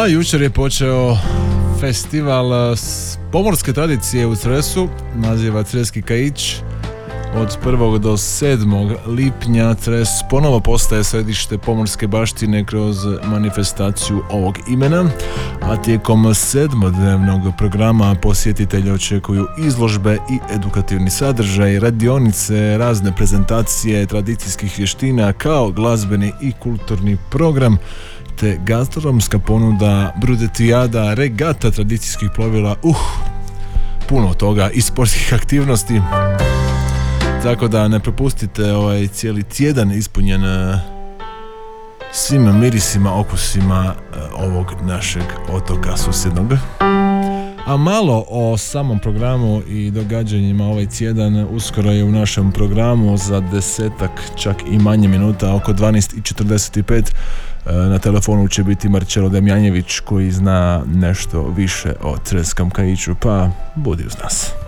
Da, jučer je počeo festival pomorske tradicije u Cresu, naziva Creski Kaić. Od 1. do 7. lipnja Cres ponovo postaje središte pomorske baštine kroz manifestaciju ovog imena, a tijekom 7-dnevnog programa posjetitelji očekuju izložbe i edukativni sadržaj, radionice, razne prezentacije tradicijskih vještina kao glazbeni i kulturni program, te gastronomska ponuda, brudetijada, regata tradicijskih plovila, puno toga i sportskih aktivnosti. Tako da ne propustite ovaj cijeli tjedan ispunjen svim mirisima, okusima ovog našeg otoka susjednog. A malo o samom programu i događanjima ovaj tjedan. Uskoro je u našem programu za 10-ak, čak i manje minuta, oko 12:45. Na telefonu će biti Marcelo Damjanjević koji zna nešto više o Creskom Kaiću, pa budi uz nas.